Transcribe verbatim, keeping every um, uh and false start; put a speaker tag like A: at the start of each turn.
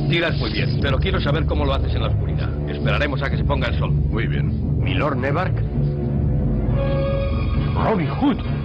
A: Tiras muy bien, pero quiero saber cómo lo haces en la oscuridad. Esperaremos a que se ponga el sol.
B: Muy bien.
C: ¿Milord Nevark?
D: Robin Hood.